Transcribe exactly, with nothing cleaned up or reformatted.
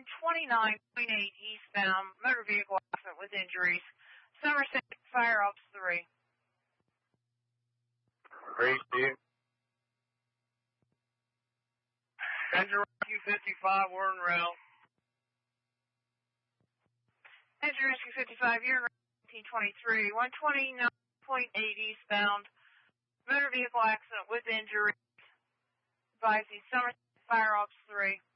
twenty-nine point eight eastbound, motor vehicle accident with injuries. Somerset Fire Ops three. Three, two. Engine Rescue fifty-five, Warden Rail. Engine Rescue fifty-five, you're in nineteen twenty-three, one twenty-nine point eight eastbound, motor vehicle accident with injuries. Advising Somerset Fire Ops three.